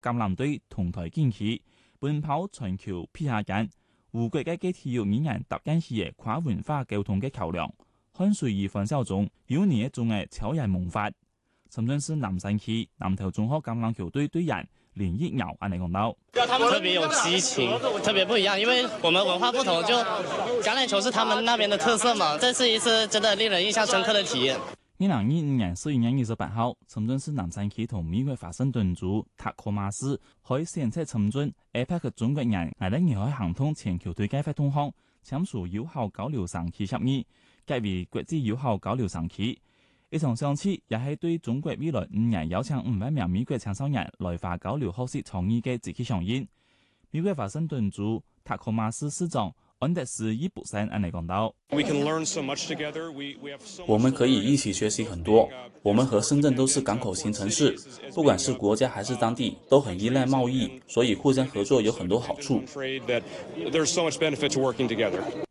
橄欖隊同台競技，奔跑全球披下間，湖國嘅體育語言搭建起嘅跨文化溝通嘅橋梁。看水與歡笑中，有你一種嘅超人夢法。深圳市南山區南頭中學橄欖球隊隊員連益堯安尼講到， 特別有激情，特別不一樣，因為我們文化不同，就橄欖球是他們那邊的特色嘛。這是一次真的令人印象深刻的體驗。 2025年11月28號，深圳市南山區同美國華盛頓州塔科馬斯喺先測深圳 APEC 中國人喺兩海行通全球對接通航，簽署友好交流san期協議，改為國際友好交流san期。一場上次也係對中國未來5年邀請5萬名美國青少年來華交流學習創意嘅積極響應。美國華盛頓州塔科馬斯市長安德斯伊布森安尼講到： 我們可以一起學習很多。我們和深圳都是港口型城市，不管是國家還是當地，都很依賴貿易，所以互相合作有很多好處。